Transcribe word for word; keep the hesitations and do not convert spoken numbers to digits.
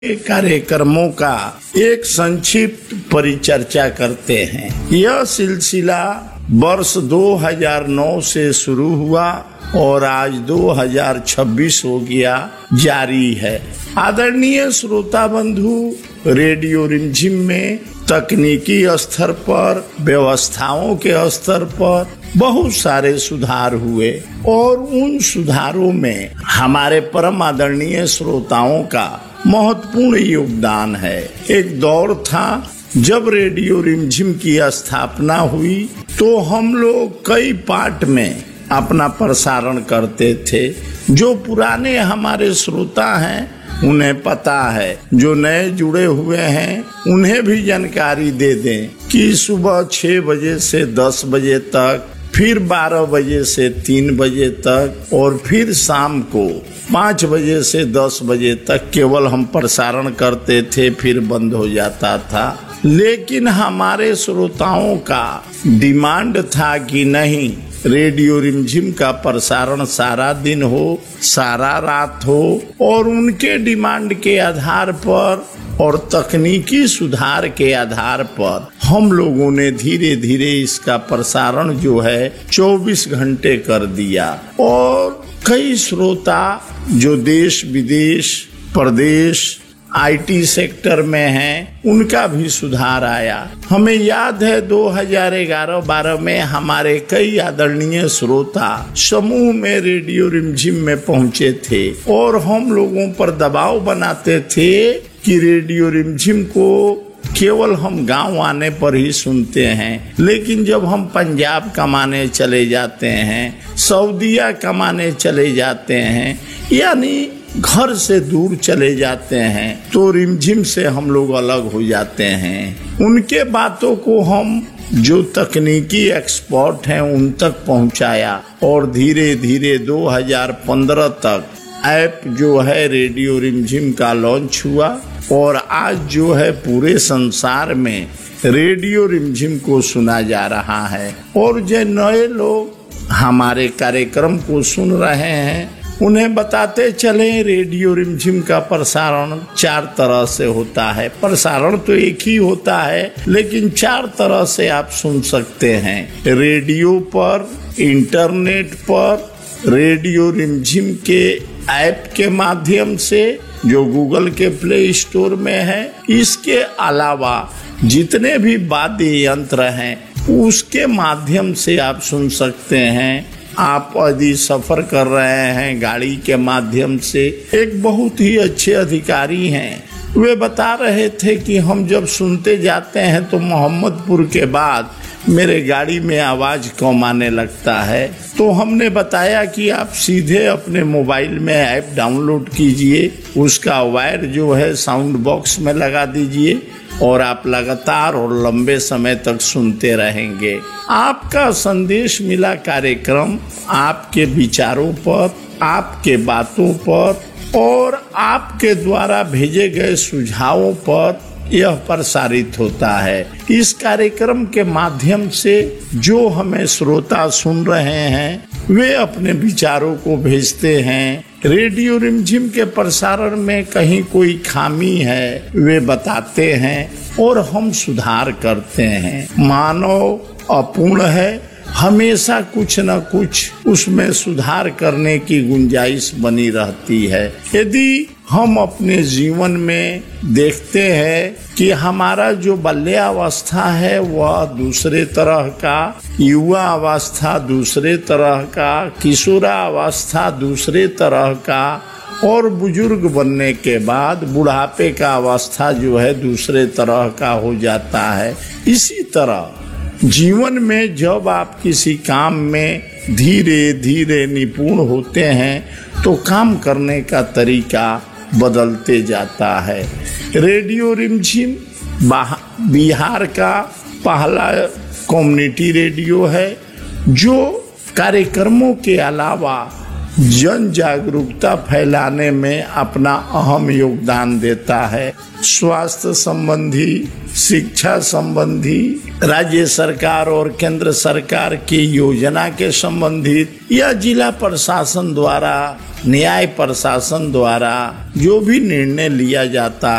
कार्यक्रमों का एक संक्षिप्त परिचर्चा करते हैं। यह सिलसिला वर्ष दो हज़ार नौ से शुरू हुआ और आज दो हज़ार छब्बीस हो गया, जारी है। आदरणीय श्रोता बंधु, रेडियो रिमझिम में तकनीकी स्तर पर, व्यवस्थाओं के स्तर पर बहुत सारे सुधार हुए और उन सुधारों में हमारे परम आदरणीय श्रोताओं का महत्वपूर्ण योगदान है। एक दौर था जब रेडियो रिमझिम की स्थापना हुई तो हम लोग कई पार्ट में अपना प्रसारण करते थे। जो पुराने हमारे श्रोता हैं उन्हें पता है, जो नए जुड़े हुए हैं उन्हें भी जानकारी दे दें कि सुबह छह बजे से दस बजे तक, फिर बारह बजे से तीन बजे तक और फिर शाम को पाँच बजे से दस बजे तक केवल हम प्रसारण करते थे, फिर बंद हो जाता था। लेकिन हमारे श्रोताओं का डिमांड था कि नहीं, रेडियो रिमझिम का प्रसारण सारा दिन हो, सारा रात हो, और उनके डिमांड के आधार पर और तकनीकी सुधार के आधार पर हम लोगों ने धीरे धीरे इसका प्रसारण जो है चौबीस घंटे कर दिया। और कई श्रोता जो देश विदेश प्रदेश आईटी सेक्टर में हैं, उनका भी सुधार आया। हमें याद है दो हज़ार ग्यारह बारह में हमारे कई आदरणीय श्रोता समूह में रेडियो रिमझिम में पहुंचे थे और हम लोगों पर दबाव बनाते थे कि रेडियो रिमझिम को केवल हम गांव आने पर ही सुनते हैं, लेकिन जब हम पंजाब कमाने चले जाते हैं, सऊदीया कमाने चले जाते हैं, यानी घर से दूर चले जाते हैं, तो रिमझिम से हम लोग अलग हो जाते हैं। उनके बातों को हम जो तकनीकी एक्सपर्ट हैं उन तक पहुंचाया और धीरे धीरे दो हज़ार पंद्रह तक ऐप जो है रेडियो रिमझिम का लॉन्च हुआ और आज जो है पूरे संसार में रेडियो रिमझिम को सुना जा रहा है। और जो नए लोग हमारे कार्यक्रम को सुन रहे हैं उन्हें बताते चले, रेडियो रिमझिम का प्रसारण चार तरह से होता है। प्रसारण तो एक ही होता है, लेकिन चार तरह से आप सुन सकते हैं। रेडियो पर, इंटरनेट पर, रेडियो रिमझिम के ऐप के माध्यम से जो गूगल के प्ले स्टोर में है, इसके अलावा जितने भी वाद्य यंत्र हैं उसके माध्यम से आप सुन सकते हैं। आप यदि सफर कर रहे हैं गाड़ी के माध्यम से, एक बहुत ही अच्छे अधिकारी हैं, वे बता रहे थे कि हम जब सुनते जाते हैं तो मोहम्मदपुर के बाद मेरे गाड़ी में आवाज कम आने लगता है। तो हमने बताया कि आप सीधे अपने मोबाइल में ऐप डाउनलोड कीजिए, उसका वायर जो है साउंड बॉक्स में लगा दीजिए और आप लगातार और लंबे समय तक सुनते रहेंगे। आपका संदेश मिला कार्यक्रम आपके विचारों पर, आपके बातों पर और आपके द्वारा भेजे गए सुझावों पर यह प्रसारित होता है। इस कार्यक्रम के माध्यम से जो हमें श्रोता सुन रहे हैं वे अपने विचारों को भेजते हैं। रेडियो रिमझिम के प्रसारण में कहीं कोई खामी है वे बताते हैं और हम सुधार करते हैं। मानव अपूर्ण है, हमेशा कुछ न कुछ उसमें सुधार करने की गुंजाइश बनी रहती है। यदि हम अपने जीवन में देखते हैं कि हमारा जो बाल्यावस्था है वह दूसरे तरह का, युवा अवस्था दूसरे तरह का, किशोरावस्था दूसरे तरह का और बुजुर्ग बनने के बाद बुढ़ापे का अवस्था जो है दूसरे तरह का हो जाता है। इसी तरह जीवन में जब आप किसी काम में धीरे धीरे निपुण होते हैं तो काम करने का तरीका बदलते जाता है। रेडियो रिमझिम बिहार का पहला कम्युनिटी रेडियो है जो कार्यक्रमों के अलावा जन जागरूकता फैलाने में अपना अहम योगदान देता है। स्वास्थ्य संबंधी, शिक्षा संबंधी, राज्य सरकार और केंद्र सरकार की योजना के संबंधित या जिला प्रशासन द्वारा, न्याय प्रशासन द्वारा जो भी निर्णय लिया जाता